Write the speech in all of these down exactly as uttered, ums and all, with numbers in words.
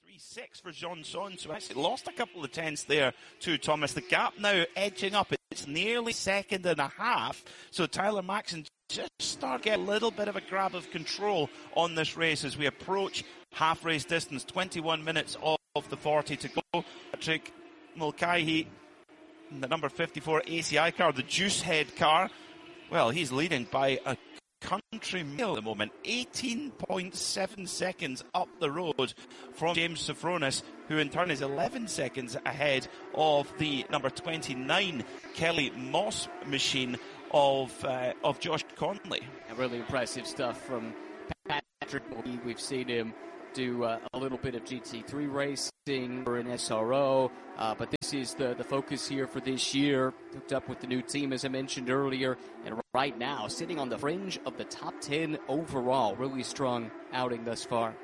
three six for Johnson, so actually lost a couple of tenths there to Thomas. The gap now edging up. It's nearly second and a half, so Tyler Maxson just start to get a little bit of a grab of control on this race as we approach half race distance. twenty-one minutes of the forty to go. Patrick Mulcahy, the number fifty-four A C I car, the Juice Head car, well, he's leading by a country mile at the moment. eighteen point seven seconds up the road from James Sofronis, who in turn is eleven seconds ahead of the number twenty-nine Kelly Moss machine of uh, of Josh Conley. Really impressive stuff from Patrick. We've seen him do uh, a little bit of G T three racing or an S R O, uh, but this is the, the focus here for this year. Hooked up with the new team, as I mentioned earlier, and right now sitting on the fringe of the top ten overall. Really strong outing thus far.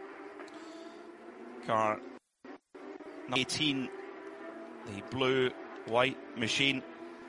Car eighteen, the blue-white machine,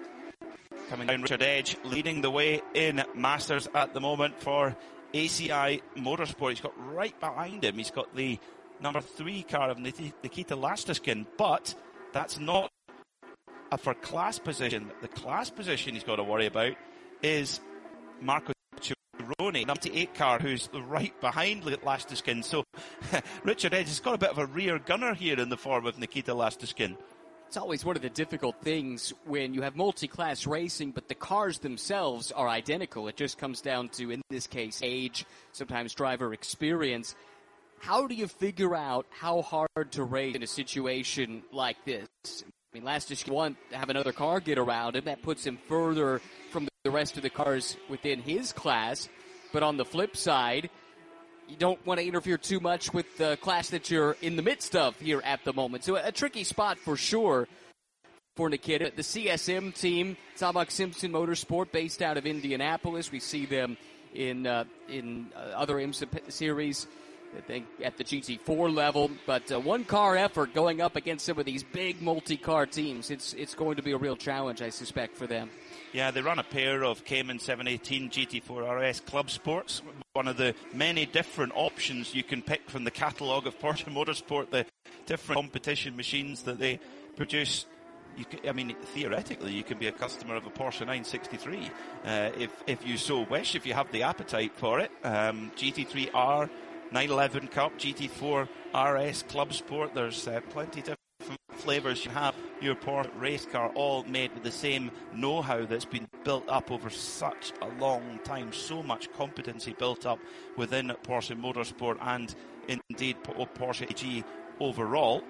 coming down Richard Edge, leading the way in Masters at the moment for A C I Motorsport. He's got right behind him, he's got the number three car of Nikita Lastiskin, but that's not a for class position. The class position he's got to worry about is Marco Cirone, number eight car, who's right behind Lastiskin. So Richard Edge has got a bit of a rear gunner here in the form of Nikita Lastiskin. It's always one of the difficult things when you have multi-class racing, but the cars themselves are identical. It just comes down to, in this case, age, sometimes driver experience. How do you figure out how hard to race in a situation like this? I mean, Lastiskin wants to have another car get around him. That puts him further from the rest of the cars within his class. But on the flip side, you don't want to interfere too much with the class that you're in the midst of here at the moment. So a tricky spot for sure for Nikita. The C S M team, Sabak Simpson Motorsport, based out of Indianapolis. We see them in uh, in uh, other IMSA series, I think at the G T four level. But uh, one car effort going up against some of these big multi-car teams. It's it's going to be a real challenge, I suspect, for them. Yeah, they run a pair of Cayman seven eighteen G T four R S Club Sports, one of the many different options you can pick from the catalogue of Porsche Motorsport, the different competition machines that they produce. You can, I mean, theoretically, you can be a customer of a Porsche nine sixty-three uh, if if you so wish, if you have the appetite for it. Um, G T three R, nine eleven Cup, G T four R S Club Sport, there's uh, plenty of flavours. You have your Porsche race car, all made with the same know-how that's been built up over such a long time. So much competency built up within Porsche Motorsport and indeed Porsche A G overall.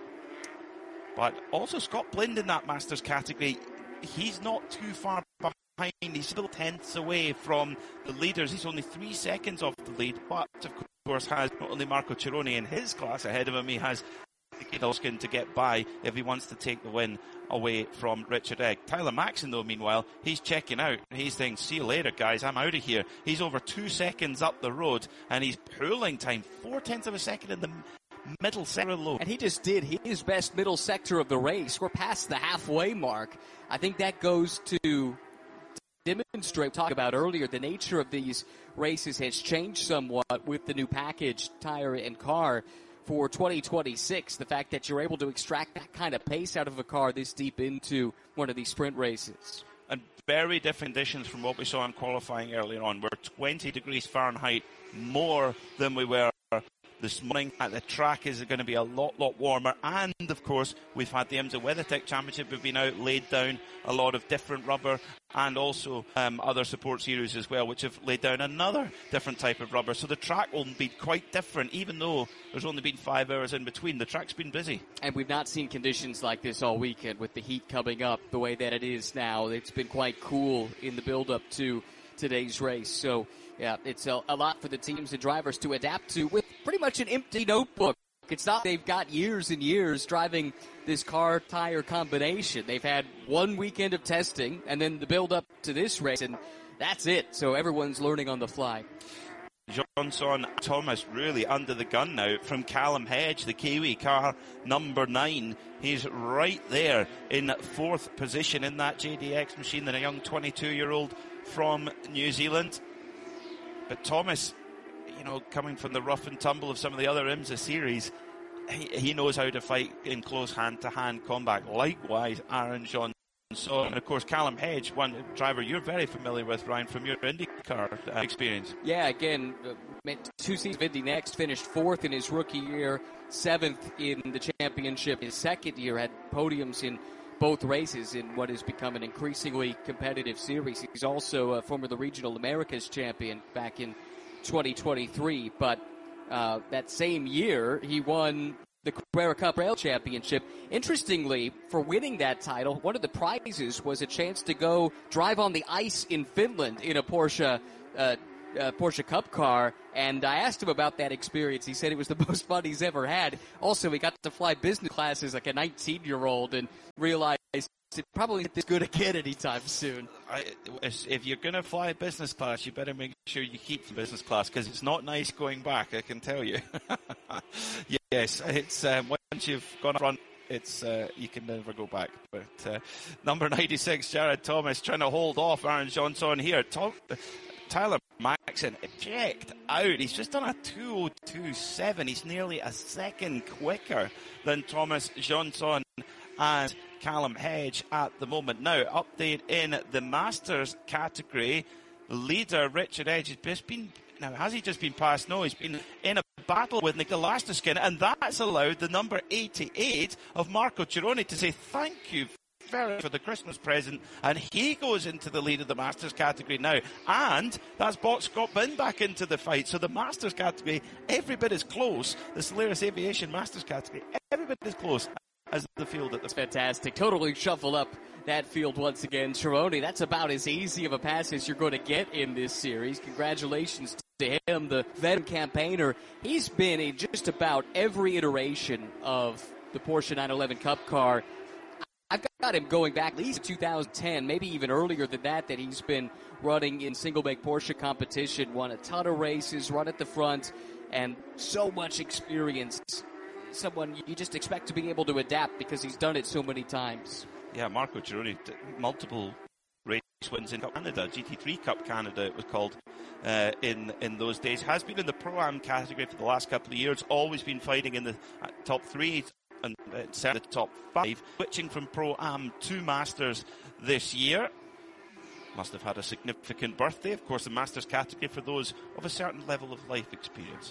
But also Scott Blind in that Masters category, he's not too far behind. He's still tenths away from the leaders. He's only three seconds off the lead, but of course has not only Marco Cirone in his class ahead of him, he has Laskin to get by if he wants to take the win away from Richard Egg. Tyler Maxson, though, meanwhile, he's checking out. He's saying, see you later, guys, I'm out of here. He's over two seconds up the road, and he's pulling time, four-tenths of a second in the middle sector low. And he just did his best middle sector of the race. We're past the halfway mark. I think that goes to demonstrate, talk about earlier, the nature of these races has changed somewhat with the new package, tire and car. For twenty twenty-six, the fact that you're able to extract that kind of pace out of a car this deep into one of these sprint races. And very different conditions from what we saw in qualifying earlier on. We're twenty degrees Fahrenheit more than we were this morning. At the track is going to be a lot, lot warmer. And, of course, we've had the IMSA WeatherTech Championship. We've been out, laid down a lot of different rubber and also um, other support series as well, which have laid down another different type of rubber. So the track will be quite different, even though there's only been five hours in between. The track's been busy. And we've not seen conditions like this all weekend with the heat coming up the way that it is now. It's been quite cool in the build-up to today's race. So, yeah, it's a, a lot for the teams and drivers to adapt to with pretty much an empty notebook. It's not they've got years and years driving this car-tire combination. They've had one weekend of testing and then the build-up to this race, and that's it. So everyone's learning on the fly. Johnson Thomas really under the gun now from Callum Hedge, the Kiwi car number nine. He's right there in fourth position in that J D X machine, than a young twenty-two-year-old from New Zealand. But Thomas, you know, coming from the rough and tumble of some of the other IMSA series, he, he knows how to fight in close hand-to-hand combat. Likewise, Aaron Johnson. And of course, Callum Hedge, one driver you're very familiar with, Ryan, from your IndyCar uh, experience. Yeah, again, uh, two seasons of Indy Next, finished fourth in his rookie year, seventh in the championship. His second year had podiums in both races in what has become an increasingly competitive series. He's also a former the Regional Americas champion back in twenty twenty-three, but uh, that same year he won the Carrera Cup Rail Championship. Interestingly, for winning that title, one of the prizes was a chance to go drive on the ice in Finland in a Porsche uh, uh, Porsche Cup car, and I asked him about that experience. He said it was the most fun he's ever had. Also, he got to fly business class as like a nineteen-year-old and realized it probably isn't this good again anytime soon. I, if you're going to fly business class, you better make sure you keep the business class, because it's not nice going back, I can tell you. Yes, it's um, once you've gone up front, it's uh, you can never go back. But uh, number ninety-six, Jared Thomas, trying to hold off Aaron Johnson here. Tom, Tyler Maxson checked out. He's just done a two oh two point seven. He's nearly a second quicker than Thomas Johnson and Callum Hedge at the moment. Now, update in the Masters category. Leader Richard Edge has just been, now has he just been passed? No, he's been in a battle with Nicola Lastuskin, and that's allowed the number eighty-eight of Marco Cironi to say thank you very much for the Christmas present, and he goes into the lead of the Masters category now, and that's brought Scott Bin back into the fight. So the Masters category, every bit as close, the Solaris Aviation Masters category, every bit as close as the field at the... That's fantastic. Totally shuffle up that field once again. Cironi, that's about as easy of a pass as you're going to get in this series. Congratulations to him, the veteran campaigner. He's been in just about every iteration of the Porsche nine eleven Cup car. I've got him going back at least to two thousand ten, maybe even earlier than that, that he's been running in single-make Porsche competition, won a ton of races, run at the front, and so much experience. Someone you just expect to be able to adapt because he's done it so many times. Yeah, Marco Cironi, multiple race wins in Canada, G T three Cup Canada it was called uh, in in those days. Has been in the Pro-Am category for the last couple of years, always been fighting in the uh, top three and uh, certainly the top five. Switching from Pro-Am to Masters this year. Must have had a significant birthday. Of course, the Masters category for those of a certain level of life experience.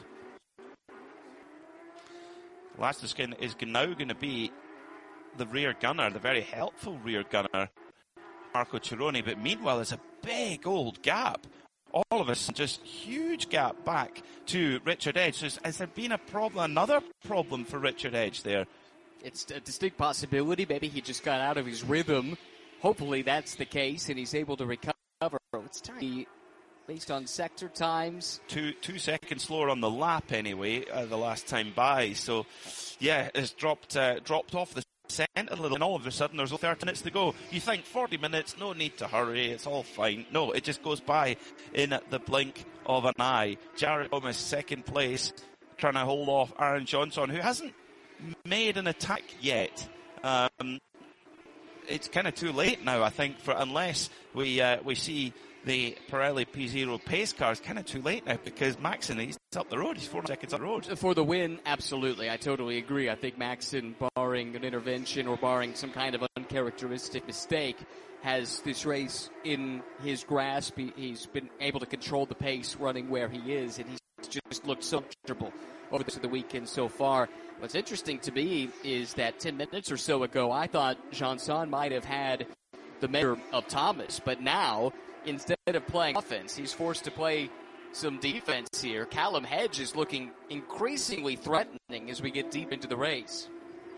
Lastuskin is now going to be the rear gunner, the very helpful rear gunner, Marco Cironi. But meanwhile, there's a big old gap. All of us, just huge gap back to Richard Edge. So has there been a problem, another problem for Richard Edge there? It's a distinct possibility. Maybe he just got out of his rhythm. Hopefully that's the case, and he's able to recover. It's tiny. Based on sector times. Two two seconds slower on the lap anyway, uh, the last time by. So, yeah, it's dropped uh, dropped off the scent a little, and all of a sudden there's thirty minutes to go. You think forty minutes, no need to hurry, it's all fine. No, it just goes by in the blink of an eye. Jared Thomas, second place, trying to hold off Aaron Johnson, who hasn't made an attack yet. Um, it's kind of too late now, I think, for unless we uh, we see the Pirelli P zero pace car. Is kind of too late now because Maxson, he's up the road. He's four seconds up the road. For the win, absolutely. I totally agree. I think Maxson, barring an intervention or barring some kind of uncharacteristic mistake, has this race in his grasp. He, he's been able to control the pace running where he is, and he's just looked so comfortable over the weekend so far. What's interesting to me is that ten minutes or so ago, I thought Johnson might have had the measure of Thomas, but now, instead of playing offense, he's forced to play some defense here. Callum Hedge is looking increasingly threatening as we get deep into the race.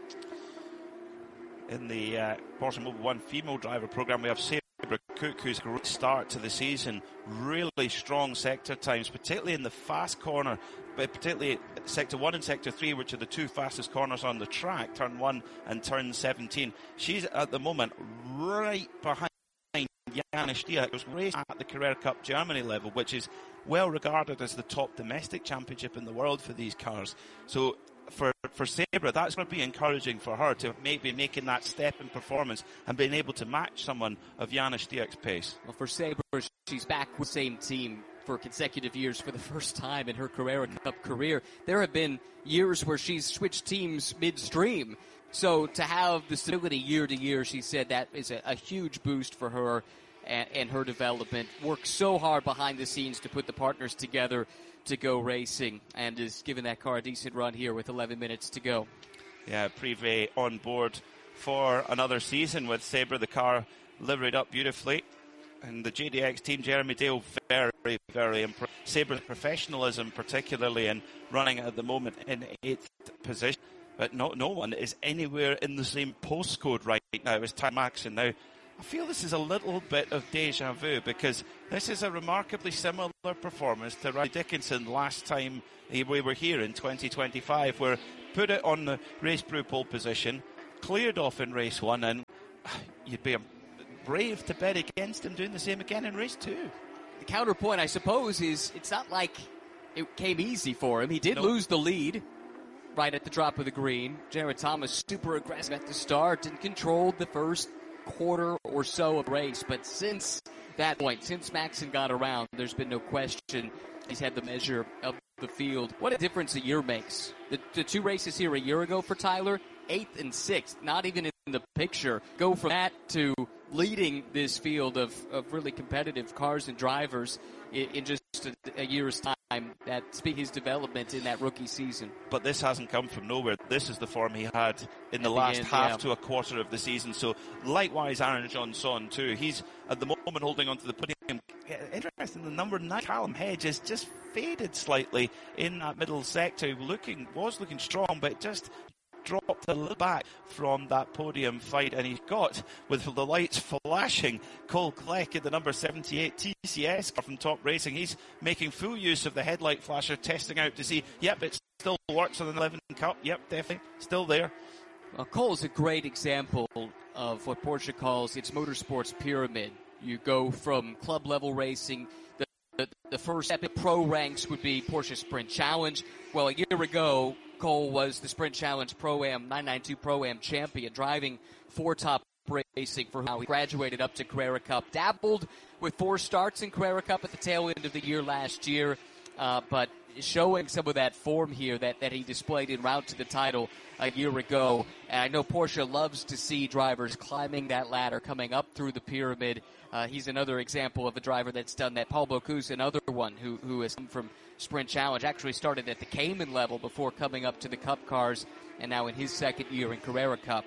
In the uh, Porsche Mobil one female driver program, we have Sabra Cook, who's a great start to the season. Really strong sector times, particularly in the fast corner, but particularly sector one and sector three, which are the two fastest corners on the track, turn one and turn seventeen. She's at the moment right behind Janis Diak, was raced at the Carrera Cup Germany level, which is well regarded as the top domestic championship in the world for these cars. So for for Sabra, that's going to be encouraging for her to maybe making that step in performance and being able to match someone of Janis Diak's pace. Well, for Sabra, she's back with the same team for consecutive years for the first time in her Carrera Cup career. There have been years where she's switched teams midstream. So to have the stability year to year, she said that is a, a huge boost for her and, and her development. Worked so hard behind the scenes to put the partners together to go racing, and is giving that car a decent run here with eleven minutes to go. Yeah, Privé on board for another season with Sabre, the car liveried up beautifully. And the J D X team, Jeremy Dale, very, very impressed. Sabre's professionalism, particularly in running at the moment in eighth position. But no, no one is anywhere in the same postcode right now as Ty Maxson. Now, I feel this is a little bit of deja vu, because this is a remarkably similar performance to Riley Dickinson last time we were here in twenty twenty-five, where put it on the race brew pole position, cleared off in race one, and you'd be brave to bet against him doing the same again in race two. The counterpoint, I suppose, is it's not like it came easy for him. He did nope. lose the lead right at the drop of the green. Jared Thomas super aggressive at the start and controlled the first quarter or so of the race. But since that point, since Maxson got around, there's been no question he's had the measure of the field. What a difference a year makes. The, the two races here a year ago for Tyler, eighth and sixth, not even in the picture. Go from that to leading this field of, of really competitive cars and drivers in, in just a, a year's time. That speaks his development in that rookie season. But this hasn't come from nowhere. This is the form he had in the At last the end, half yeah. to a quarter of the season. So likewise, Aaron Johnson too. He's at the moment holding onto the podium. Interesting, the number nine, Callum Hedge, has just faded slightly in that middle sector. Looking was looking strong, but just dropped a little back from that podium fight, and he's got, with the lights flashing, Cole Kleck at the number seventy-eight T C S car from Top Racing. He's making full use of the headlight flasher, testing out to see, yep, it still works on the eleven Cup, yep, definitely, still there. Well, Cole is a great example of what Porsche calls its motorsports pyramid. You go from club-level racing. The, the, the first step in pro ranks would be Porsche Sprint Challenge. Well, a year ago, Cole was the Sprint Challenge Pro-Am nine ninety-two Pro-Am champion, driving for Top Racing for how he graduated up to Carrera Cup. Dabbled with four starts in Carrera Cup at the tail end of the year last year, uh, but showing some of that form here that, that he displayed en route to the title a year ago. And I know Porsche loves to see drivers climbing that ladder, coming up through the pyramid. Uh, he's another example of a driver that's done that. Paul Bocuse, another one who, who has come from Sprint Challenge, actually started at the Cayman level before coming up to the Cup cars, and now in his second year in Carrera Cup.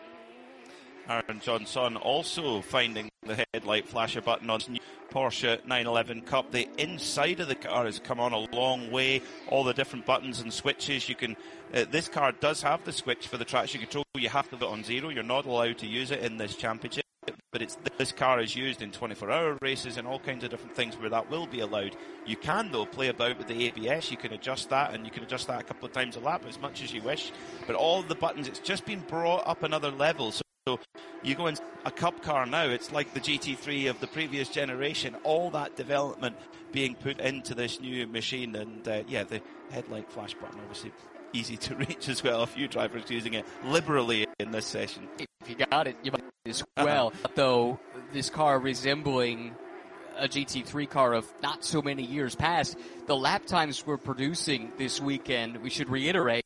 Aaron Johnson also finding the headlight flasher button on his new Porsche nine eleven Cup. The inside of the car has come on a long way. All the different buttons and switches. You can. Uh, this car does have the switch for the traction control. You have to put it on zero. You're not allowed to use it in this championship. But it's this car is used in twenty-four hour races and all kinds of different things where that will be allowed. You can, though, play about with the A B S. You can adjust that, and you can adjust that a couple of times a lap as much as you wish. But all the buttons, it's just been brought up another level. So So you go in a Cup car now, it's like the G T three of the previous generation. All that development being put into this new machine. And, uh, yeah, the headlight flash button, obviously easy to reach as well. A few drivers using it liberally in this session. If you got it, you might as well. Uh-huh. Though this car resembling a G T three car of not so many years past, the lap times we're producing this weekend, we should reiterate,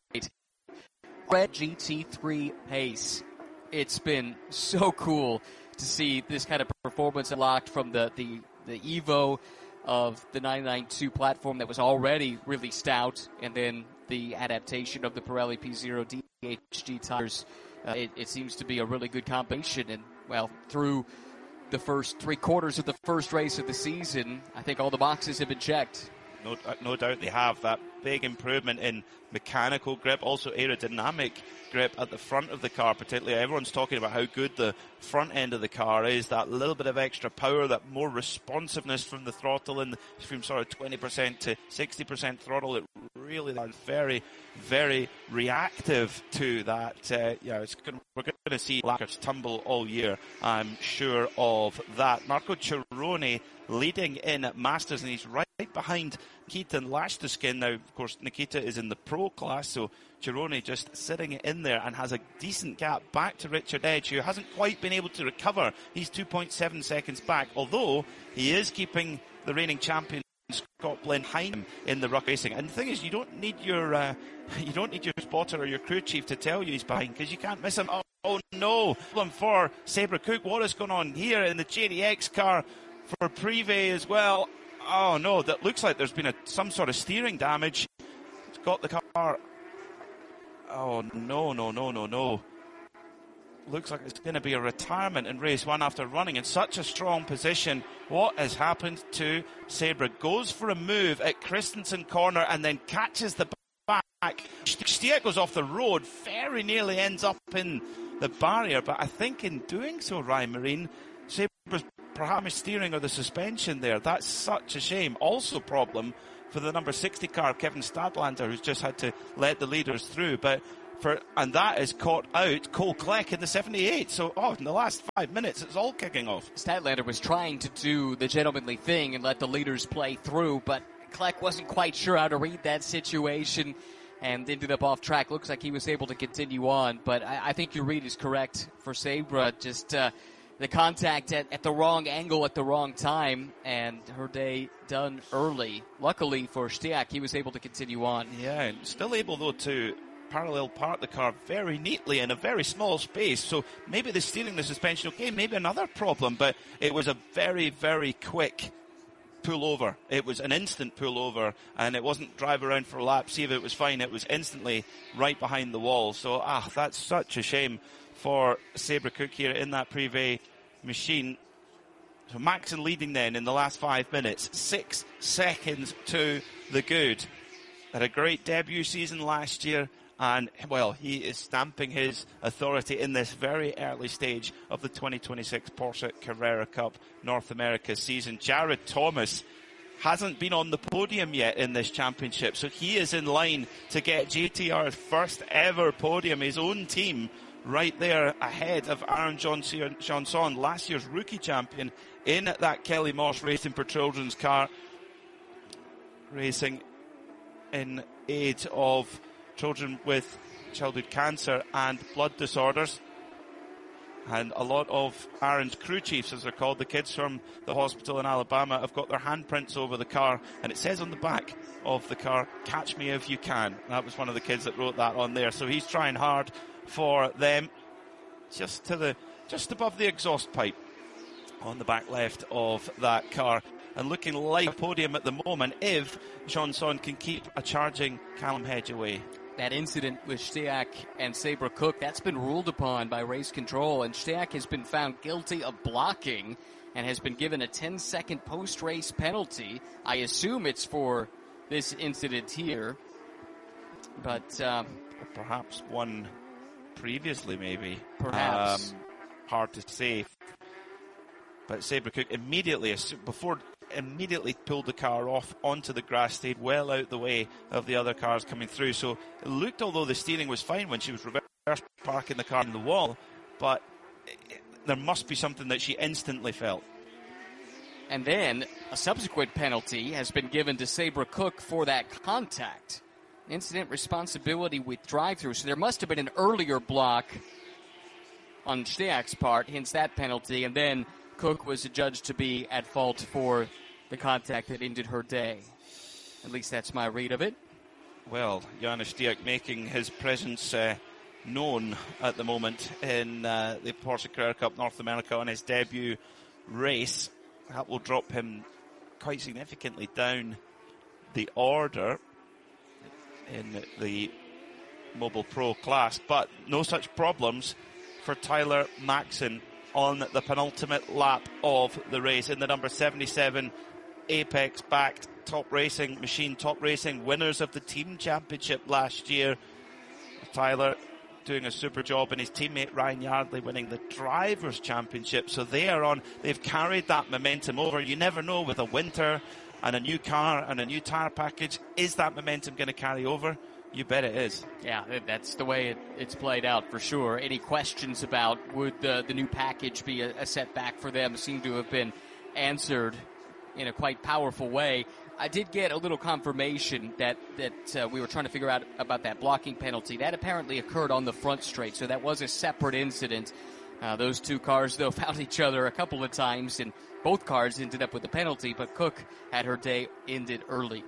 red G T three pace. It's been so cool to see this kind of performance unlocked from the, the, the Evo of the nine ninety-two platform that was already really stout, and then the adaptation of the Pirelli P zero D H G tires. Uh, it, it seems to be a really good combination, and, well, through the first three quarters of the first race of the season, I think all the boxes have been checked. No, no doubt they have. That big improvement in mechanical grip, also aerodynamic grip at the front of the car particularly. Everyone's talking about how good the front end of the car is, that little bit of extra power, that more responsiveness from the throttle, and from sort of twenty percent to sixty percent throttle. It really is very, very reactive to that. Uh, yeah, it's gonna, we're going to see lacquers tumble all year, I'm sure of that. Marco Cirone leading in at Masters, and he's right behind Nikita and Lashtuskin. Now, of course, Nikita is in the pro class, so Cirone just sitting in there and has a decent gap back to Richard Edge, who hasn't quite been able to recover. He's two point seven seconds back, although he is keeping the reigning champion Scott Blinn behind him in the ruck racing. And the thing is, you don't need your uh, you don't need your spotter or your crew chief to tell you he's behind, because you can't miss him. Oh, oh no! Problem for Sabre Cook. What is going on here in the J D X car for Privé as well? Oh no! That looks like there's been a, some sort of steering damage. It's got the car. Oh no! No! No! No! No! Looks like it's going to be a retirement in race one after running in such a strong position. What has happened to Sabre? Goes for a move at Christensen corner and then catches the back. Stier goes off the road, very nearly ends up in the barrier, but I think in doing so, Ryan Marine, Sabre's perhaps steering or the suspension there. That's such a shame. Also problem for the number sixty car, Kevin Stadlander, who's just had to let the leaders through. But For, and that is caught out Cole Kleck in the seventy-eight. So, oh, in the last five minutes, it's all kicking off. Statlander was trying to do the gentlemanly thing and let the leaders play through, but Kleck wasn't quite sure how to read that situation and ended up off track. Looks like he was able to continue on, but I, I think your read is correct for Sabre. Just uh, the contact at, at the wrong angle at the wrong time, and her day done early. Luckily for Stiak, he was able to continue on. Yeah, and still able, though, to parallel park the car very neatly in a very small space. So maybe the steering, the suspension, okay, maybe another problem, but it was a very, very quick pull over. It was an instant pull over, and it wasn't drive around for a lap, see if it was fine. It was instantly right behind the wall. So, ah, that's such a shame for Sabre Cook here in that Privé machine. So Maxon leading then in the last five minutes, six seconds to the good. Had a great debut season last year. And, well, he is stamping his authority in this very early stage of the twenty twenty-six Porsche Carrera Cup North America season. Jared Thomas hasn't been on the podium yet in this championship, so he is in line to get J T R's first ever podium, his own team, right there ahead of Aaron Johnson, last year's rookie champion, in that Kelly Moss Racing for Children's car, racing in aid of children with childhood cancer and blood disorders. And a lot of Aaron's crew chiefs, as they're called, the kids from the hospital in Alabama, have got their handprints over the car, and it says on the back of the car, "Catch me if you can." That was one of the kids that wrote that on there. So he's trying hard for them. Just to the, just above the exhaust pipe on the back left of that car. And looking like a podium at the moment if Johnson can keep a charging Callum Hedge away. That incident with Stiak and Sabre Cook, that's been ruled upon by race control, and Stiak has been found guilty of blocking and has been given a ten-second post-race penalty. I assume it's for this incident here, but um, perhaps one previously, maybe. Perhaps. Um, hard to say. But Sabre Cook immediately, before immediately pulled the car off onto the grass, stayed well out the way of the other cars coming through. So it looked, although the steering was fine when she was reverse parking the car in the wall, but it, there must be something that she instantly felt. And then a subsequent penalty has been given to Sabre Cook for that contact. Incident responsibility with drive-through. So there must have been an earlier block on Stiak's part, hence that penalty, and then Cook was adjudged to be at fault for the contact that ended her day. At least that's my read of it. Well, Janusz Stiak making his presence uh, known at the moment in uh, the Porsche Carrera Cup North America on his debut race. That will drop him quite significantly down the order in the Mobile Pro class. But no such problems for Tyler Maxon on the penultimate lap of the race in the number seventy-seven Apex-backed Top Racing machine. Top Racing winners of the team championship last year. Tyler doing a super job, and his teammate Ryan Yardley winning the Drivers' Championship. So they are on, they've carried that momentum over. You never know with a winter and a new car and a new tyre package. Is that momentum going to carry over? You bet it is. Yeah, that's the way it, it's played out for sure. Any questions about would the, the new package be a, a setback for them seem to have been answered in a quite powerful way. I did get a little confirmation that, that uh, we were trying to figure out about that blocking penalty. That apparently occurred on the front straight, so that was a separate incident. Uh, those two cars, though, found each other a couple of times, and both cars ended up with a penalty, but Cook had her day ended early.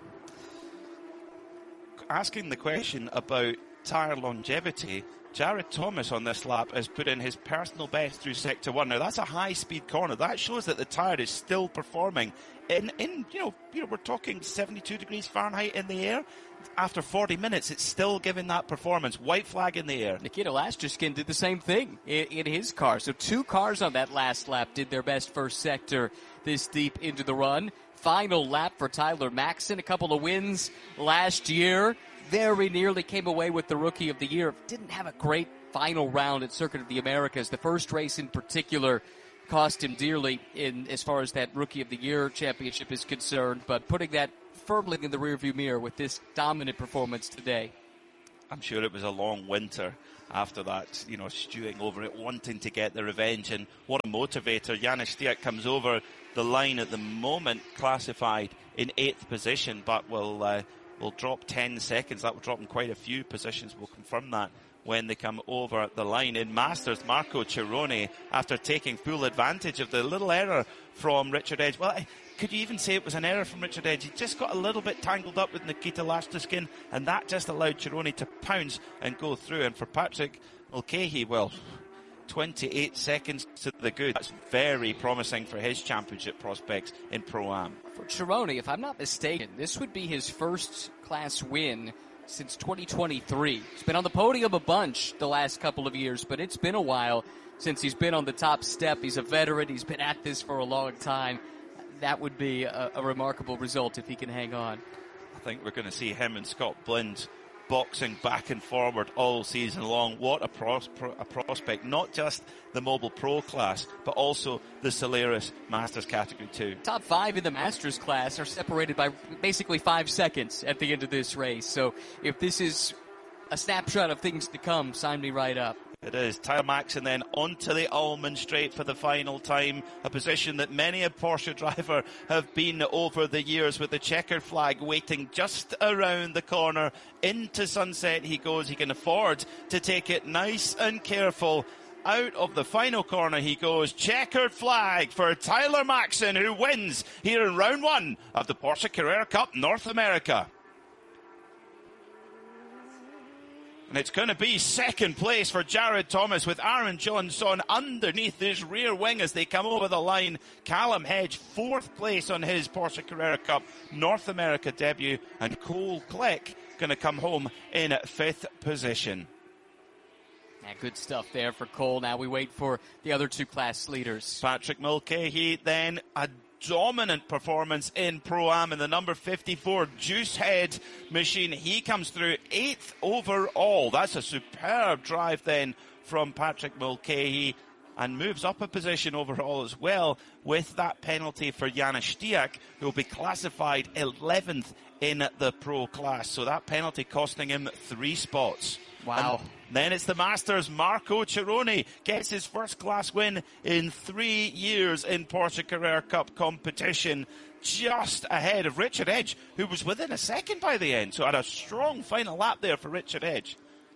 Asking the question about tyre longevity, Jared Thomas on this lap has put in his personal best through sector one. Now that's a high-speed corner. That shows that the tyre is still performing. In, in you know, you know, we're talking seventy-two degrees Fahrenheit in the air. After forty minutes, it's still giving that performance. White flag in the air. Nikita Lastushkin did the same thing in, in his car. So two cars on that last lap did their best first sector this deep into the run. Final lap for Tyler Maxson. A couple of wins last year. Very nearly came away with the Rookie of the Year. Didn't have a great final round at Circuit of the Americas. The first race in particular cost him dearly in as far as that Rookie of the Year championship is concerned. But putting that firmly in the rearview mirror with this dominant performance today. I'm sure it was a long winter after that, you know, stewing over it, wanting to get the revenge. And what a motivator. Janis Stiak comes over the line at the moment, classified in eighth position, but will uh, will drop ten seconds. That will drop in quite a few positions. We'll confirm that when they come over the line. In Masters, Marco Cirone, after taking full advantage of the little error from Richard Edge. Well, could you even say it was an error from Richard Edge? He just got a little bit tangled up with Nikita Lastushkin, and that just allowed Cirone to pounce and go through. And for Patrick Mulcahy, well, twenty-eight seconds to the good. That's very promising for his championship prospects in Pro-Am. For Cirone, if I'm not mistaken, this would be his first class win since twenty twenty-three. He's been on the podium a bunch the last couple of years, but it's been a while since he's been on the top step. He's a veteran. He's been at this for a long time. That would be a, a remarkable result if he can hang on. I think we're going to see him and Scott Blind boxing back and forward all season long. What a, pros, pro, a prospect. Not just the Mobile Pro class, but also the Solaris Masters Category two. Top five in the Masters class are separated by basically five seconds at the end of this race. So if this is a snapshot of things to come, sign me right up. It is. Tyler Maxson then onto the Ulmann Straight for the final time. A position that many a Porsche driver have been over the years, with the checkered flag waiting just around the corner. Into Sunset he goes. He can afford to take it nice and careful. Out of the final corner he goes. Checkered flag for Tyler Maxson, who wins here in round one of the Porsche Carrera Cup North America. And it's going to be second place for Jared Thomas, with Aaron Johnson underneath his rear wing as they come over the line. Callum Hedge, fourth place on his Porsche Carrera Cup North America debut. And Cole Kleck going to come home in fifth position. Yeah, good stuff there for Cole. Now we wait for the other two class leaders. Patrick Mulcahy then, a dominant performance in Pro-Am in the number fifty-four Juice Head machine. He comes through eighth overall. That's a superb drive then from Patrick Mulcahy, and moves up a position overall as well, with that penalty for Janis Stiak, who will be classified eleventh in the Pro class. So that penalty costing him three spots. Wow. And then it's the Masters. Marco Cirone gets his first class win in three years in Porsche Carrera Cup competition, just ahead of Richard Edge, who was within a second by the end. So had a strong final lap there for Richard Edge.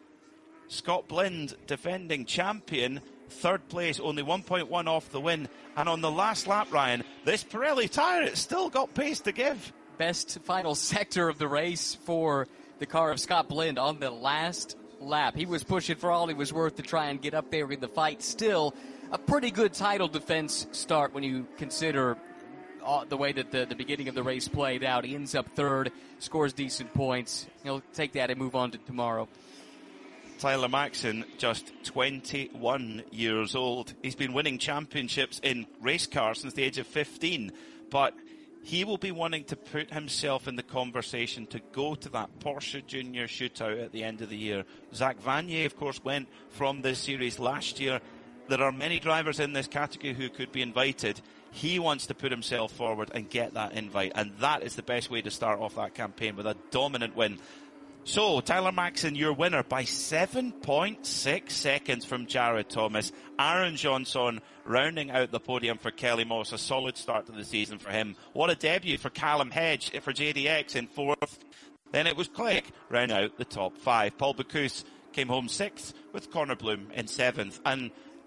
Scott Blind, defending champion, third place, only one point one off the win. And on the last lap, Ryan, this Pirelli tyre, it's still got pace to give. Best final sector of the race for the car of Scott Blind on the last lap. He was pushing for all he was worth to try and get up there in the fight. Still, a pretty good title defense start when you consider uh, the way that the, the beginning of the race played out. He ends up third, scores decent points. He'll take that and move on to tomorrow. Tyler Maxson, just twenty-one years old. He's been winning championships in race cars since the age of fifteen, but he will be wanting to put himself in the conversation to go to that Porsche Junior Shootout at the end of the year. Zach Vanier, of course, went from this series last year. There are many drivers in this category who could be invited. He wants to put himself forward and get that invite, and that is the best way to start off that campaign, with a dominant win. So, Tyler Maxson, your winner by seven point six seconds from Jared Thomas. Aaron Johnson rounding out the podium for Kelly Moss. A solid start to the season for him. What a debut for Callum Hedge for J D X in fourth. Then it was Kleck rounding out the top five. Paul Bocuse came home sixth, with Connor Bloom in seventh. And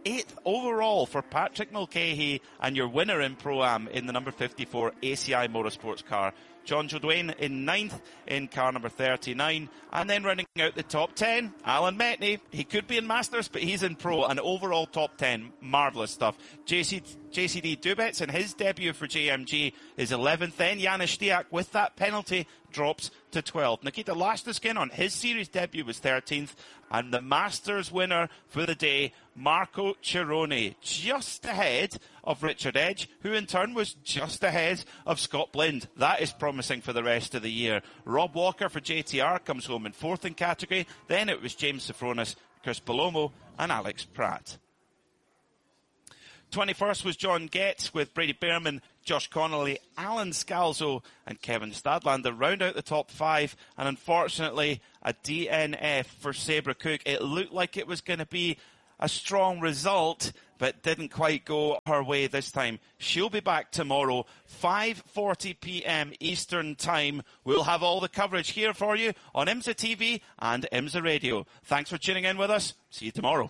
eighth overall for Patrick Mulcahy, and your winner in Pro-Am in the number fifty-four A C I Motorsports car. John Jodwain in ninth in car number thirty-nine. And then running out the top ten, Alan Metney. He could be in Masters, but he's in Pro. An overall top ten. Marvellous stuff. J C, J C D Dubets in his debut for J M G is eleventh. Then Janis Stiak with that penalty drops to twelfth. Nikita Lashtiskin on his series debut was thirteenth. And the Masters winner for the day, Marco Cirone, just ahead of Richard Edge, who in turn was just ahead of Scott Blind. That is promising for the rest of the year. Rob Walker for J T R comes home in fourth in category. Then it was James Sophonis, Chris Palomo and Alex Pratt. twenty-first was John Getz with Brady Behrman, Josh Connolly, Alan Scalzo and Kevin Stadlander round out the top five. And unfortunately, a D N F for Sabra Cook. It looked like it was going to be a strong result, but didn't quite go her way this time. She'll be back tomorrow, five forty p.m. Eastern Time. We'll have all the coverage here for you on IMSA T V and IMSA Radio. Thanks for tuning in with us. See you tomorrow.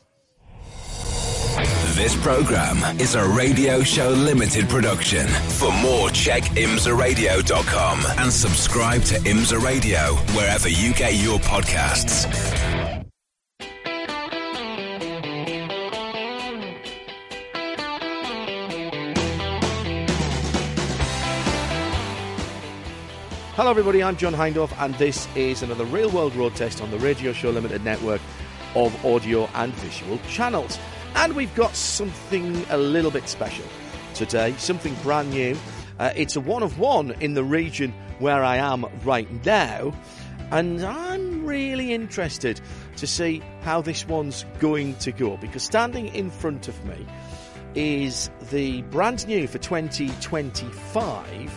This program is a Radio Show Limited production. For more, check imsa radio dot com and subscribe to IMSA Radio wherever you get your podcasts. Hello everybody, I'm John Hindhaugh and this is another Real World Road Test on the Radio Show Limited network of audio and visual channels. And we've got something a little bit special today, something brand new. Uh, it's a one of one in the region where I am right now, and I'm really interested to see how this one's going to go, because standing in front of me is the brand new for twenty twenty-five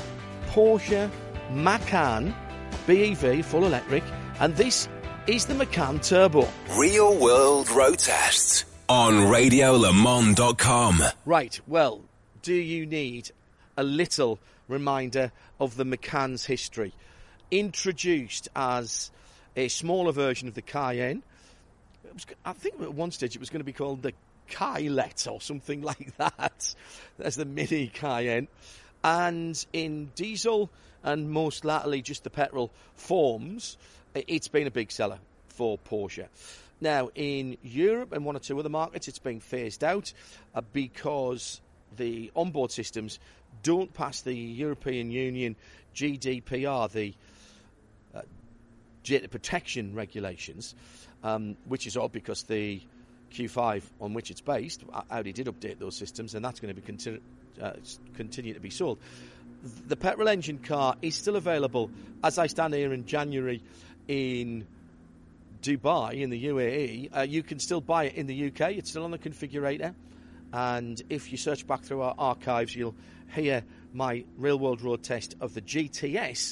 Porsche Macan B E V full electric, and this is the Macan Turbo. Real World Road Tests on radio le mans dot com. Right, well, do you need a little reminder of the Macan's history? Introduced as a smaller version of the Cayenne. It was, I think at one stage it was going to be called the Kylet or something like that. That's the mini Cayenne. And in diesel and most latterly just the petrol forms, it's been a big seller for Porsche. Now, in Europe and one or two other markets, it's been phased out uh, because the onboard systems don't pass the European Union G D P R, the uh, data protection regulations, um, which is odd because the Q five on which it's based, Audi did update those systems, and that's going to be continu- uh, continue to be sold. The petrol engine car is still available, as I stand here in January, in Dubai, in the U A E. Uh, you can still buy it in the U K. It's still on the configurator. And if you search back through our archives, you'll hear my Real World Road Test of the G T S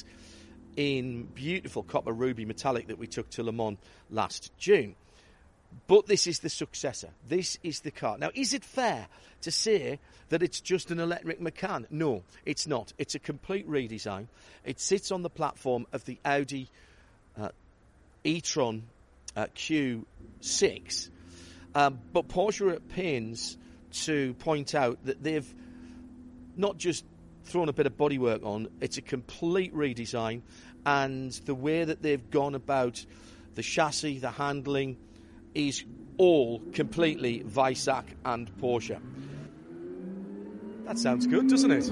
in beautiful copper ruby metallic that we took to Le Mans last June. But this is the successor. This is the car. Now, is it fair to say that it's just an electric Macan? No, it's not. It's a complete redesign. It sits on the platform of the Audi uh, e-tron uh, Q six. Um, but Porsche are at pains to point out that they've not just thrown a bit of bodywork on, it's a complete redesign. And the way that they've gone about the chassis, the handling, is all completely Weissach and Porsche. That sounds good, doesn't it?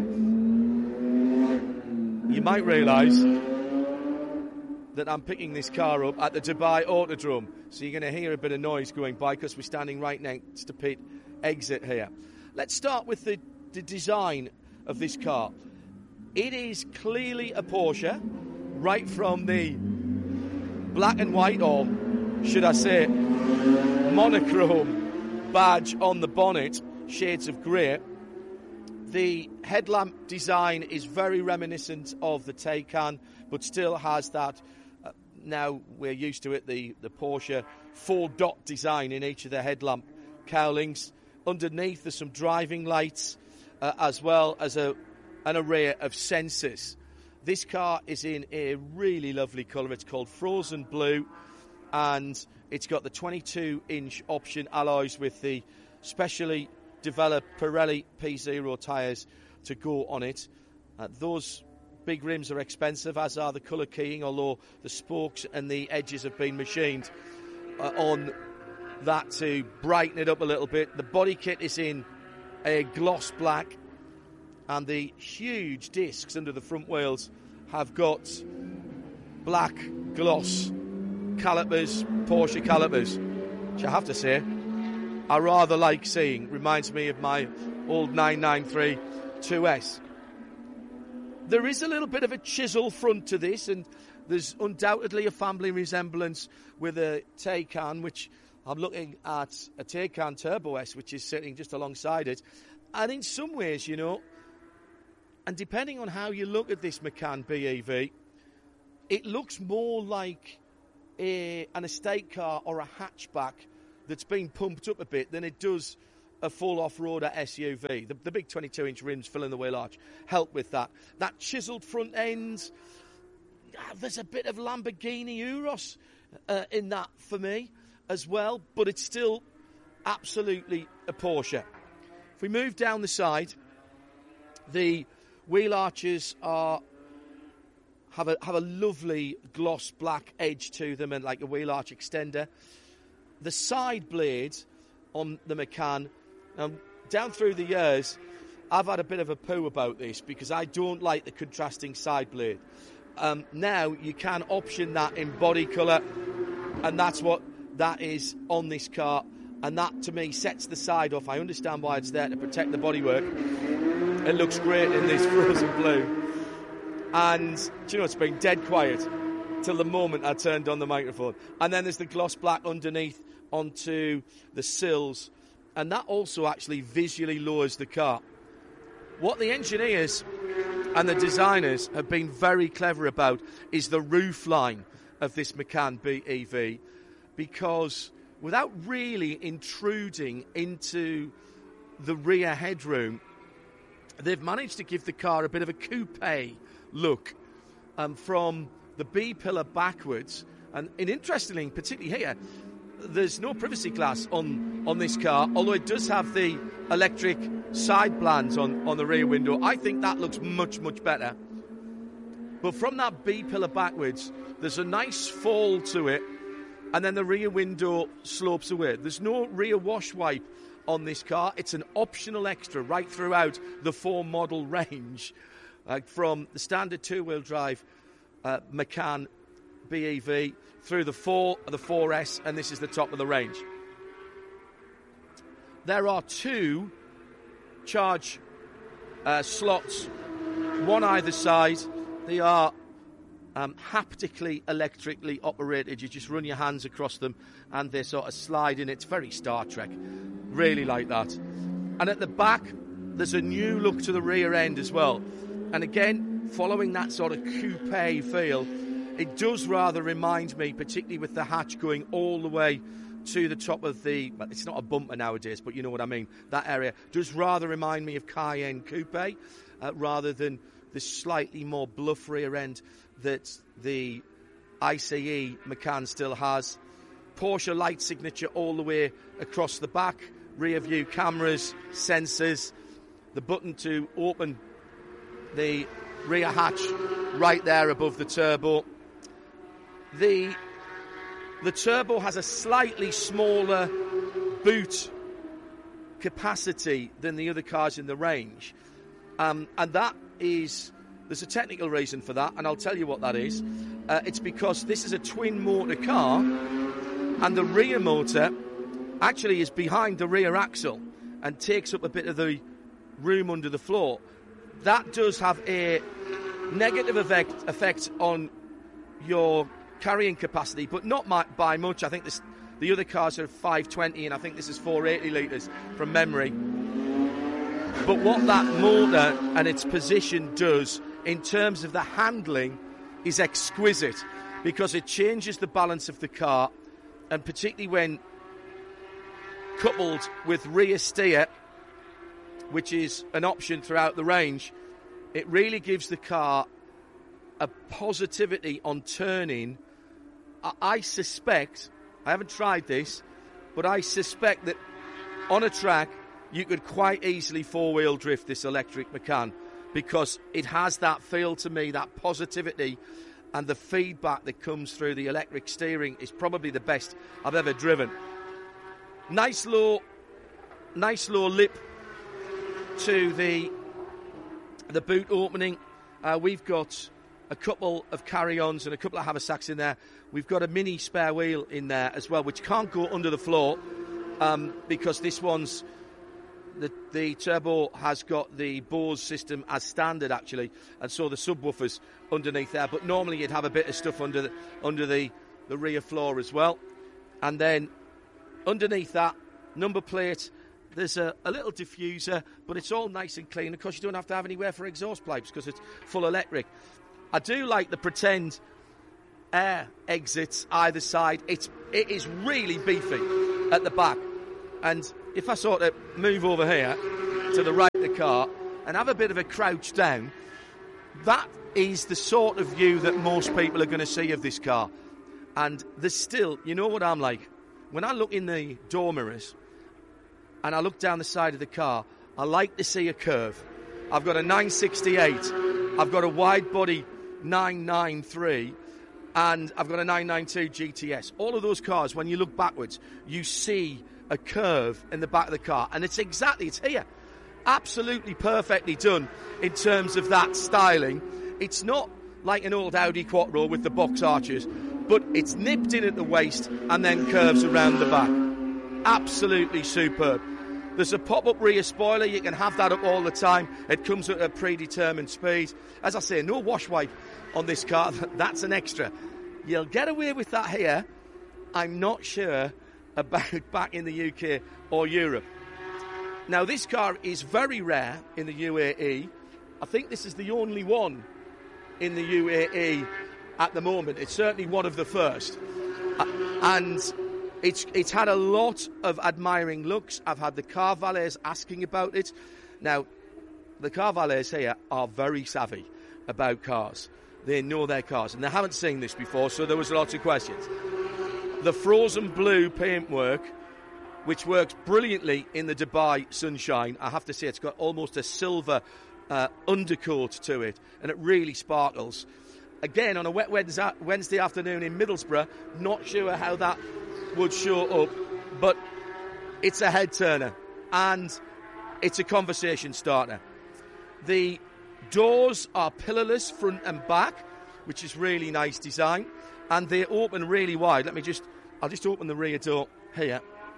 You might realise that I'm picking this car up at the Dubai Autodrome, so you're going to hear a bit of noise going by because we're standing right next to pit exit here. Let's start with the, the design of this car. It is clearly a Porsche, right from the black and white, or should I say monochrome badge on the bonnet, shades of grey. The headlamp design is very reminiscent of the Taycan, but still has that, uh, now we're used to it, the, the Porsche four-dot design in each of the headlamp cowlings. Underneath there's some driving lights, uh, as well as a an array of sensors. This car is in a really lovely colour. It's called Frozen Blue, and it's got the twenty-two inch option alloys with the specially developed Pirelli P zero tyres to go on it. Uh, those big rims are expensive, as are the colour keying, although the spokes and the edges have been machined uh, on that to brighten it up a little bit. The body kit is in a gloss black, and the huge discs under the front wheels have got black gloss calipers, Porsche calipers, which I have to say I rather like seeing. Reminds me of my old nine ninety-three two S. There is a little bit of a chisel front to this, and there's undoubtedly a family resemblance with a Taycan, which I'm looking at a Taycan Turbo S, which is sitting just alongside it. And in some ways, you know, and depending on how you look at this Macan B E V, it looks more like a, an estate car or a hatchback that's been pumped up a bit than it does a full off-roader S U V. The, the big twenty-two inch rims filling the wheel arch help with that. That chiselled front end, ah, there's a bit of Lamborghini Urus uh, in that for me as well, but it's still absolutely a Porsche. If we move down the side, the wheel arches are have a have a lovely gloss black edge to them, and like a wheel arch extender. The side blades on the Macan, um, down through the years, I've had a bit of a poo about this because I don't like the contrasting side blade. Um, now you can option that in body colour, and that's what that is on this car, and that to me sets the side off. I understand why it's there to protect the bodywork. It looks great in this frozen blue. And do you know, it's been dead quiet till the moment I turned on the microphone. And then there's the gloss black underneath onto the sills, and that also actually visually lowers the car. What the engineers and the designers have been very clever about is the roof line of this Macan B E V, because without really intruding into the rear headroom, they've managed to give the car a bit of a coupe look um, from the B pillar backwards. And, and interestingly, particularly here, there's no privacy glass on, on this car, although it does have the electric side blinds on, on the rear window. I think that looks much, much better. But from that B pillar backwards, there's a nice fall to it, and then the rear window slopes away. There's no rear wash wipe on this car. It's an optional extra right throughout the four model range, uh, from the standard two-wheel drive uh, Macan B E V through the four, the four S, and this is the top of the range. There are two charge uh, slots, one either side. They are um, haptically, electrically operated. You just run your hands across them and they sort of slide in. It's very Star Trek. Really like that. And at the back, there's a new look to the rear end as well. And again, following that sort of coupe feel, it does rather remind me, particularly with the hatch going all the way to the top of the, well, it's not a bumper nowadays, but you know what I mean, that area does rather remind me of Cayenne Coupe, uh, rather than the slightly more bluff rear end that the I C E Macan still has. Porsche light signature all the way across the back, rear view cameras, sensors, the button to open the rear hatch right there above the turbo. The the turbo has a slightly smaller boot capacity than the other cars in the range, um, and that is, there's a technical reason for that, and I'll tell you what that is. Uh, it's because this is a twin motor car, and the rear motor actually is behind the rear axle and takes up a bit of the room under the floor. That does have a negative effect, effect on your carrying capacity, but not my, by much. I think this, the other cars are five twenty, and I think this is four eighty litres from memory. But what that motor and its position does in terms of the handling is exquisite, because it changes the balance of the car, and particularly when coupled with rear steer, which is an option throughout the range, it really gives the car a positivity on turning. I, I suspect, I haven't tried this, but I suspect that on a track, you could quite easily four-wheel drift this electric Macan because it has that feel to me, that positivity, and the feedback that comes through the electric steering is probably the best I've ever driven. Nice low, nice low lip to the the boot opening. Uh, we've got a couple of carry-ons and a couple of haversacks in there. We've got a mini spare wheel in there as well, which can't go under the floor um, because this one's the, the turbo has got the Bose system as standard actually, and so the subwoofers underneath there. But normally you'd have a bit of stuff under the, under the, the rear floor as well. And then underneath that number plate, there's a, a little diffuser, but it's all nice and clean. Of course, you don't have to have anywhere for exhaust pipes because it's full electric. I do like the pretend air exits either side. It's it is really beefy at the back. And if I sort of move over here to the right of the car and have a bit of a crouch down, that is the sort of view that most people are going to see of this car. And there's still, you know what I'm like? When I look in the door mirrors and I look down the side of the car, I like to see a curve. I've got a nine sixty-eight, I've got a wide body nine ninety-three, and I've got a nine ninety-two G T S. All of those cars, when you look backwards, you see a curve in the back of the car, and it's exactly, it's here. Absolutely perfectly done in terms of that styling. It's not like an old Audi Quattro with the box arches, but it's nipped in at the waist and then curves around the back. Absolutely superb. There's a pop-up rear spoiler. You can have that up all the time. It comes at a predetermined speed. As I say, no wash wipe on this car. That's an extra. You'll get away with that here. I'm not sure about back in the U K or Europe. Now, this car is very rare in the U A E. I think this is the only one in the U A E at the moment. It's certainly one of the first. Uh, and it's it's had a lot of admiring looks. I've had the car valets asking about it. Now, the car valets here are very savvy about cars. They know their cars, and they haven't seen this before, so there was lots of questions. The frozen blue paintwork, which works brilliantly in the Dubai sunshine. I have to say, it's got almost a silver uh, undercoat to it, and it really sparkles. Again, on a wet Wednesday afternoon in Middlesbrough, not sure how that would show up, but it's a head turner, and it's a conversation starter. The doors are pillarless front and back, which is really nice design, and they open really wide. Let me just, I'll just open the rear door here.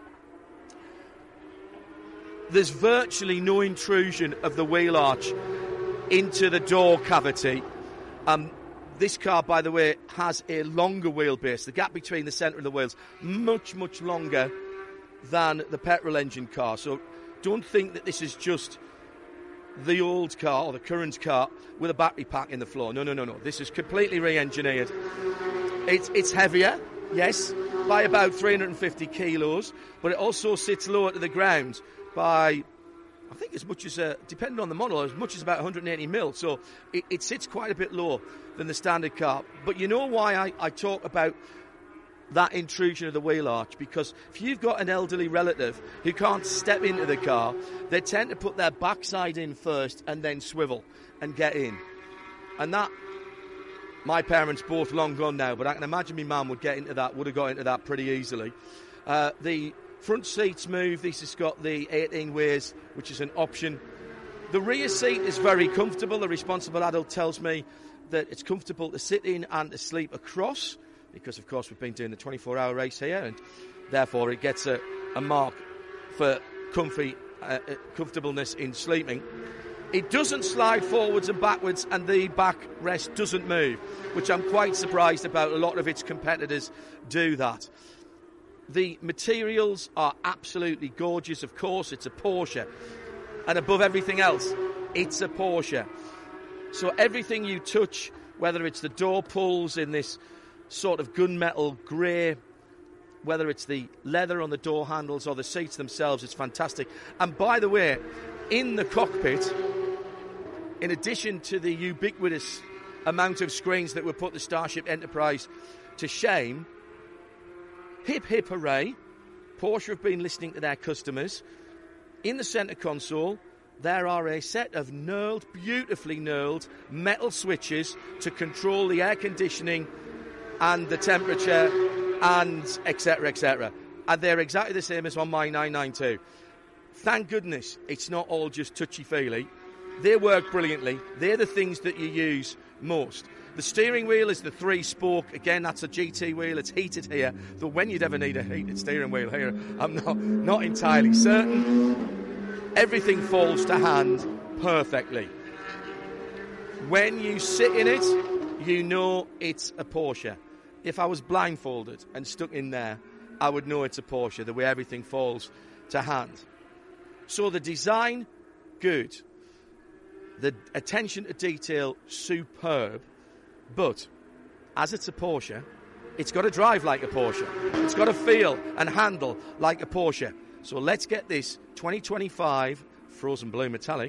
There's virtually no intrusion of the wheel arch into the door cavity. Um, this car, by the way, has a longer wheelbase. The gap between the centre and the wheels, much, much longer than the petrol engine car. So don't think that this is just the old car or the current car with a battery pack in the floor. No, no, no, no. This is completely re-engineered. It's, it's heavier, yes, by about three hundred fifty kilos, but it also sits lower to the ground by, I think as much as, uh, depending on the model, as much as about one hundred eighty mil. So it, it sits quite a bit lower than the standard car. But you know why I, I talk about that intrusion of the wheel arch? Because if you've got an elderly relative who can't step into the car, they tend to put their backside in first and then swivel and get in. And that, my parents both long gone now, but I can imagine my mum would get into that, would have got into that pretty easily. Uh, the front seats move. This has got the eighteen ways, which is an option. The rear seat is very comfortable. The responsible adult tells me that it's comfortable to sit in and to sleep across, because of course we've been doing the twenty-four hour race here, and therefore it gets a, a mark for comfy, uh, comfortableness in sleeping. It doesn't slide forwards and backwards, and the backrest doesn't move, which I'm quite surprised about. A lot of its competitors do that. The materials are absolutely gorgeous. Of course, it's a Porsche, and above everything else, it's a Porsche. So everything you touch, whether it's the door pulls in this sort of gunmetal grey, whether it's the leather on the door handles or the seats themselves, it's fantastic. And by the way, in the cockpit, in addition to the ubiquitous amount of screens that would put the Starship Enterprise to shame, hip hip hooray, Porsche have been listening to their customers. In the centre console, there are a set of knurled, beautifully knurled metal switches to control the air conditioning and the temperature and et cetera, et cetera. And they're exactly the same as on my nine ninety-two. Thank goodness it's not all just touchy-feely. They work brilliantly. They're the things that you use most. The steering wheel is the three-spoke. Again, that's a G T wheel. It's heated here. Though when you'd ever need a heated steering wheel here, I'm not, not entirely certain. Everything falls to hand perfectly. When you sit in it, you know it's a Porsche. If I was blindfolded and stuck in there, I would know it's a Porsche, the way everything falls to hand. So the design, good. The attention to detail, superb. But as it's a Porsche, it's got to drive like a Porsche. It's got to feel and handle like a Porsche. So let's get this twenty twenty-five Frozen Blue Metallic